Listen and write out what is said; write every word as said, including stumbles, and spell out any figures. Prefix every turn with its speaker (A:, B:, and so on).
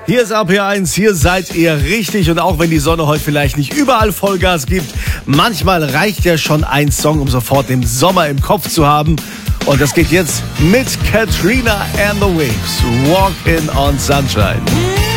A: Hier ist A P eins, hier seid ihr richtig. Und auch wenn die Sonne heute vielleicht nicht überall Vollgas gibt, manchmal reicht ja schon ein Song, um sofort den Sommer im Kopf zu haben. Und das geht jetzt mit Katrina and the Waves, Walking on Sunshine.